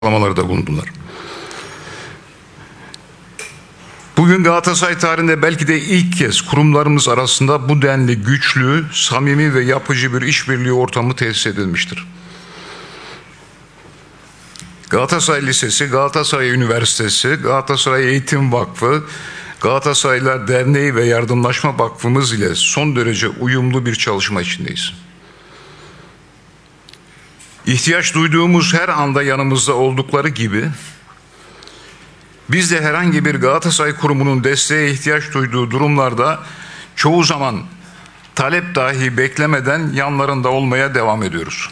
açıklamalarda bulundular. Bugün Galatasaray tarihinde belki de ilk kez kurumlarımız arasında bu denli güçlü, samimi ve yapıcı bir işbirliği ortamı tesis edilmiştir. Galatasaray Lisesi, Galatasaray Üniversitesi, Galatasaray Eğitim Vakfı, Galatasaraylılar Derneği ve Yardımlaşma Vakfımız ile son derece uyumlu bir çalışma içindeyiz. İhtiyaç duyduğumuz her anda yanımızda oldukları gibi, biz de herhangi bir Galatasaray kurumunun desteğe ihtiyaç duyduğu durumlarda çoğu zaman talep dahi beklemeden yanlarında olmaya devam ediyoruz.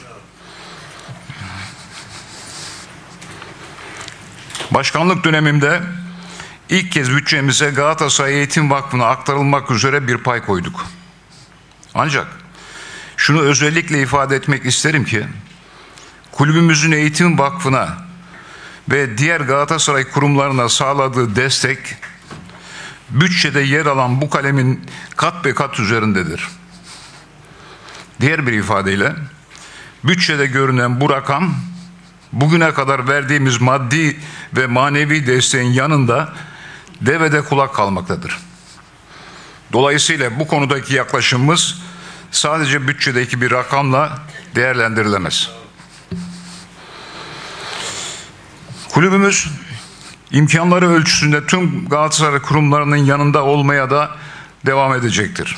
Başkanlık dönemimde ilk kez bütçemize Galatasaray Eğitim Vakfı'na aktarılmak üzere bir pay koyduk. Ancak şunu özellikle ifade etmek isterim ki, kulübümüzün Eğitim Vakfı'na ve diğer Galatasaray kurumlarına sağladığı destek, bütçede yer alan bu kalemin kat be kat üzerindedir. Diğer bir ifadeyle, bütçede görünen bu rakam, bugüne kadar verdiğimiz maddi ve manevi desteğin yanında devede kulak kalmaktadır. Dolayısıyla bu konudaki yaklaşımımız sadece bütçedeki bir rakamla değerlendirilemez. Kulübümüz imkanları ölçüsünde tüm Galatasaray kurumlarının yanında olmaya da devam edecektir.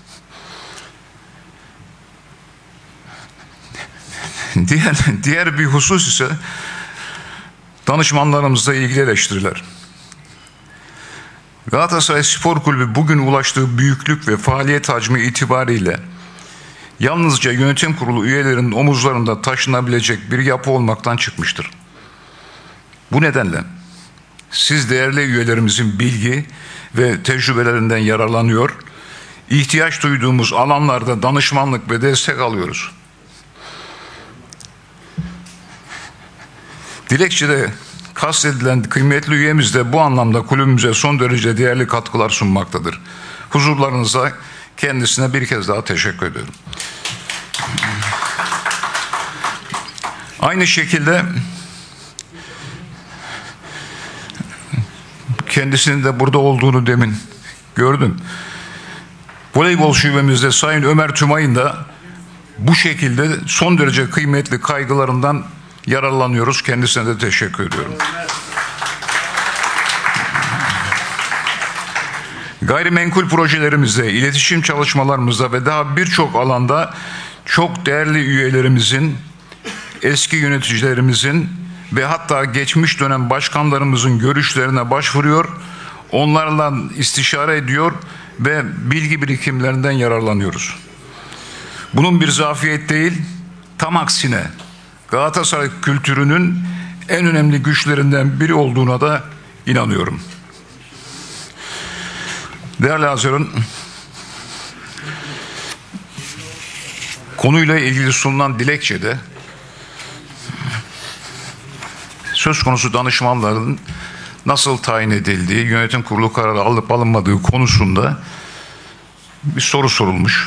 Diğer bir husus ise danışmanlarımızla ilgili eleştiriler. Galatasaray Spor Kulübü bugün ulaştığı büyüklük ve faaliyet hacmi itibariyle yalnızca yönetim kurulu üyelerinin omuzlarında taşınabilecek bir yapı olmaktan çıkmıştır. Bu nedenle siz değerli üyelerimizin bilgi ve tecrübelerinden yararlanıyor, ihtiyaç duyduğumuz alanlarda danışmanlık ve destek alıyoruz. Dilekçede kastedilen kıymetli üyemiz de bu anlamda kulübümüze son derece değerli katkılar sunmaktadır. Huzurlarınızda kendisine bir kez daha teşekkür ediyorum. Aynı şekilde kendisinin de burada olduğunu demin gördüm. Voleybol şubemizde Sayın Ömer Tümay'ın da bu şekilde son derece kıymetli kaygılarından yararlanıyoruz. Kendisine de teşekkür ediyorum. Gayrimenkul projelerimizde, iletişim çalışmalarımızda ve daha birçok alanda çok değerli üyelerimizin, eski yöneticilerimizin ve hatta geçmiş dönem başkanlarımızın görüşlerine başvuruyor, onlarla istişare ediyor ve bilgi birikimlerinden yararlanıyoruz. Bunun bir zafiyet değil, tam aksine Galatasaray kültürünün en önemli güçlerinden biri olduğuna da inanıyorum. Değerli hazırın, konuyla ilgili sunulan dilekçede söz konusu danışmanların nasıl tayin edildiği, yönetim kurulu kararı alıp alınmadığı konusunda bir soru sorulmuş.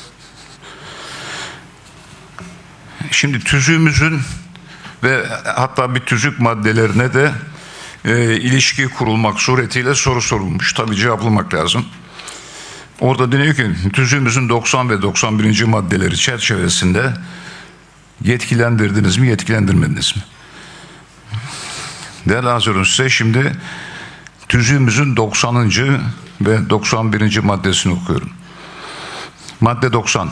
Şimdi tüzüğümüzün ve hatta bir tüzük maddelerine de ilişki kurulmak suretiyle soru sorulmuş. Tabii cevaplamak lazım. Orada deniyor ki tüzüğümüzün 90 ve 91. maddeleri çerçevesinde yetkilendirdiniz mi, yetkilendirmediniz mi? Değerli hazırın, size şimdi tüzüğümüzün 90. ve 91. maddesini okuyorum. Madde 90.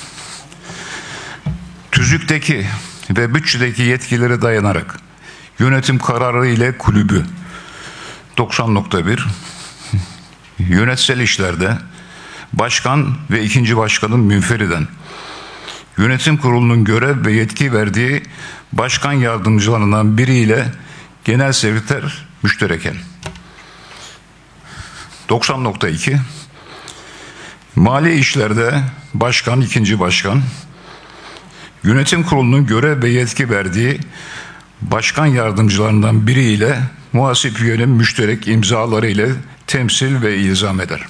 Tüzükteki ve bütçedeki yetkilere dayanarak yönetim kararı ile kulübü 90.1 yönetsel işlerde başkan ve ikinci başkanın münferiden yönetim kurulunun görev ve yetki verdiği başkan yardımcılarından biriyle genel sekreter müştereken. 90.2 mali işlerde başkan, ikinci başkan yönetim kurulunun görev ve yetki verdiği başkan yardımcılarından biriyle muhasip üyenin müşterek imzaları ile temsil ve ilzam eder.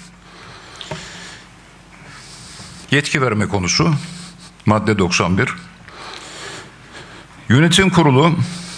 Yetki verme konusu madde 91. Yönetim kurulu